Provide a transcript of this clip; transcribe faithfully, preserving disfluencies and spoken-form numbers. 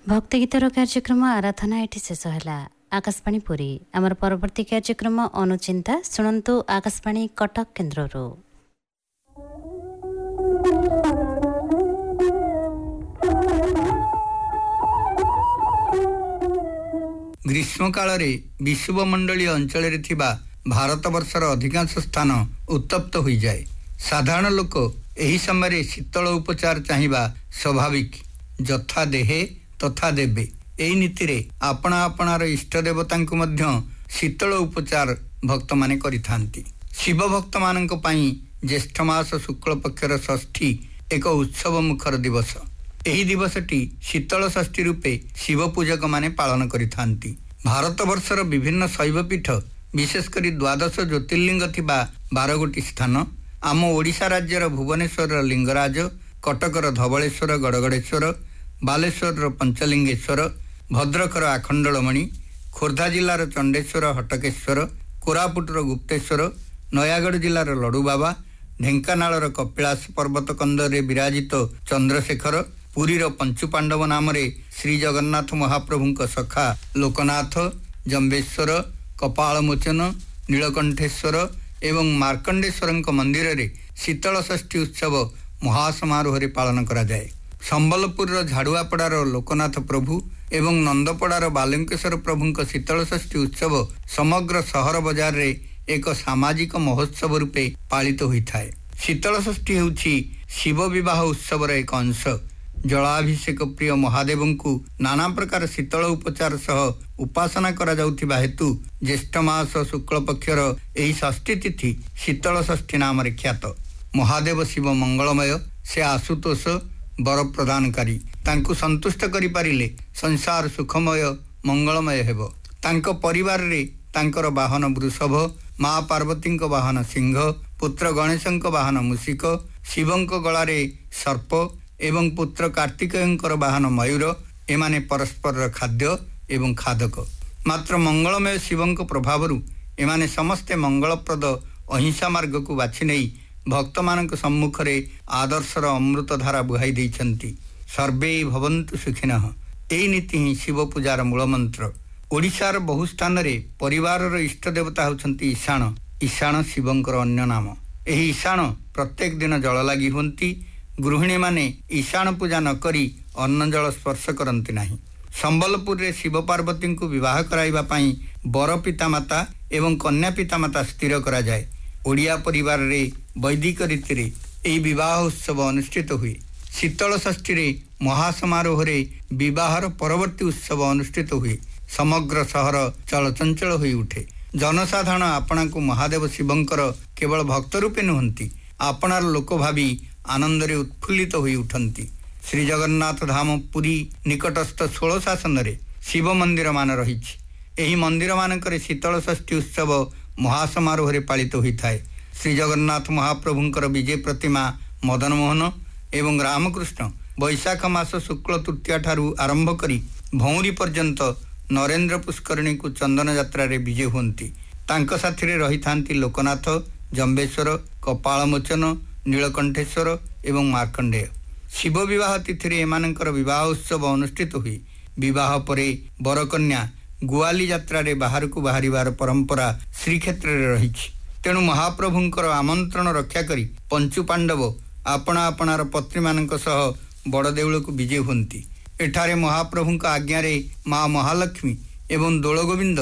भक्ति गीतर कार्यक्रम आराधना ये शेष है। आकाशवाणी पुरी आमर परवर्ती कार्यक्रम अनुचिंता शुणु आकाशवाणी कटक केन्द्र। ग्रीष्म काल विषुवमंडलीय अंचल भारत वर्षर अधिकांश स्थान उत्तप्त हो जाए। साधारण लोक एही समय शीतल उपचार चाहिबा स्वाभाविक। जथा देहे तथा देवे एही नीति रे आपना आपनार इष्ट देवता शीतल उपचार भक्त माने करिथांती। शिव भक्त मानक पई ज्येष्ठ मास शुक्ल पक्षर षष्ठी एक उत्सव मुखर दिवस। एही दिवसटी शीतल षष्ठी रूपे शिव पूजक माने पालन करिथांती। भारत वर्षर विभिन्न शैवपीठ विशेषकर द्वादश ज्योतिर्लिंग थिबा बारह गोटी स्थान आम ओडिशा राज्यर भुवनेश्वर लिंगराज, कटकर धवलेश्वर गड़गड़ेश्वर, बालेश्वर पंचलिंगेश्वर, भद्रकर आखंडलमणि, खोर्धा जिलार चंडेश्वर हटकेश्वर, कोरापुटर गुप्तेश्वर, नयागढ़ जिलार लडुबाबा, ढेंकानालर कपिलास पर्वत कंदरे विराजित चंद्रशेखर, पुरीर पंचुपांडव नाम श्री जगन्नाथ महाप्रभुंक सखा लोकनाथ, जंबेश्वर, कपालमोचन, नीलकंठेश्वर एवं मार्कंडेश्वर मंदिर रे शीतल षष्ठी उत्सव महासमारोह पालन करा जाए। संबलपुर झाड़ुआपड़ार लोकनाथ प्रभु एवं नंदपड़ार बालंकेश्वर प्रभुंक शीतल षष्ठी उत्सव समग्र सहर बजार रे एक सामाजिक महोत्सव रूपे पालित होता है। शीतल षष्ठी होउछि शिव विवाह उत्सवर एक अंश। जलाभिषेक प्रिय महादेव को नाना प्रकार शीतल उपचार सह उपासना करा जाउथिबा हेतु ज्येष्ठ मास शुक्ल पक्षर एही षष्ठी तिथि शीतल षष्ठी नाम ख्यात। महादेव शिव मंगलमय, से आशुतोष वर प्रदानकारी। तांको संतुष्ट करि पारिले संसार सुखमय मंगलमय हेबो। तांको परिवार रे तांकर वाहन वृषभ, माँ पार्वती वाहन सिंह, पुत्र गणेशंक वाहन मूषिक, शिवंक गलारे सर्प एवं पुत्र कार्तिकेयंकर वाहन मयूर। एमाने परस्पर खाद्य एवं खादक। मात्र मंगलमय शिवंक प्रभावरु एमाने समस्ते मंगलप्रद अहिंसा मार्ग को बाछि नहीं भक्त मानक सम्मुख रे आदर्शर अमृत धारा बुहाई देइछंती। सर्वे भवन्तु सुखिनः एही नीति ही शिव पूजार मूल मंत्र। ओडिशार बहु स्थान रे परिवारर इष्ट देवता होछंती ईशान। ईशान शिवंकर अन्य नाम। एही ईशान प्रत्येक दिन जल लागि हुंती। गृहिणी माने ईशान पूजा न करी अन्न जल स्पर्श करती नहीं। संबलपुर रे शिव पार्वती को विवाह कराइबा पई बर पितामाता एवं कन्या पितामाता स्थिर करा जाए। ओडिया परिवार रे वैदिक रीति रे एही विवाह उत्सव अनुष्ठित हुए। शीतल षष्ठी रे महासमारोह रे विवाहर परवर्ती उत्सव अनुष्ठित हुए। समग्र सहर चलचंचल होई उठे। जनसाधारण आपना को महादेव शिवंकर केवल भक्त रूपे नुहंती, आपनार लोक भावी आनंदरे उत्फुल्लित होई उठंती। श्री जगन्नाथ धाम पुरी निकटस्थ षोल शासन रे शिव मंदिर मान रहिछि। एही मंदिर मानकरे शीतल षष्ठी उत्सव महासमारोह रे पालित होइथाय। श्री जगन्नाथ महाप्रभुंकर विजय प्रतिमा मदन मोहन एवं रामकृष्ण वैशाख मास शुक्ल तृतीया ठारू आरंभ करी भौरी पर्यंत नरेंद्र पुष्करणी को चंदन यात्रा रे विजय हुंती। तांक साथी रे रहिथांती लोकनाथ, जंबेश्वर, कपालमोचन, नीलकंठेश्वर एवं मार्कंडेय। शिव विवाह तिथि रे एमानकर विवाह उत्सव अनुष्ठित हुई। विवाह परे बरकन्या गुआली यात्रा रे बाहर को बाहरिबार परंपरा श्रीक्षेत्र रे रहिछि। तेणु महाप्रभुंकर आमंत्रण रक्षा करी पंचु पांडव आपना आपनार पत्नी मानक सह बड़ देउल को विजय हुंती। एठारे महाप्रभुंक आज्ञा रे माँ महालक्ष्मी एवं दोल गोविंद